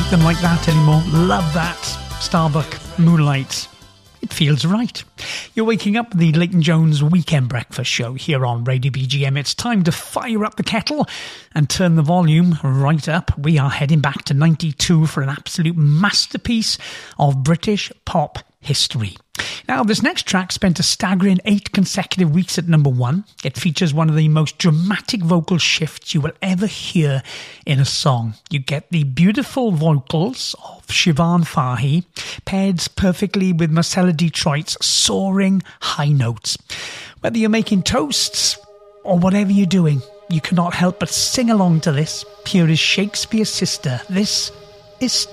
make them like that anymore. Love that. Starbuck, Moonlight. It feels right. You're waking up the Leighton Jones Weekend Breakfast Show here on Radio BGM. It's time to fire up the kettle and turn the volume right up. We are heading back to 92 for an absolute masterpiece of British pop history. Now, this next track spent a staggering 8 consecutive weeks at number 1. It features one of the most dramatic vocal shifts you will ever hear in a song. You get the beautiful vocals of Siobhan Fahey, paired perfectly with Marcella Detroit's soaring high notes. Whether you're making toasts or whatever you're doing, you cannot help but sing along to this. Here is Shakespeare's Sister. This is